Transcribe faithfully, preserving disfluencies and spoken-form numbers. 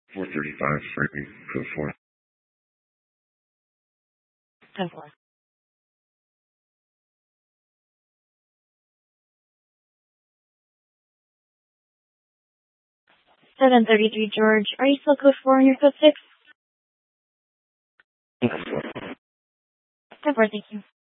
four thirty-five, Franklin, code four. ten four. seven thirty-three, George. Are you still code four on your code six? ten four. ten four, thank you.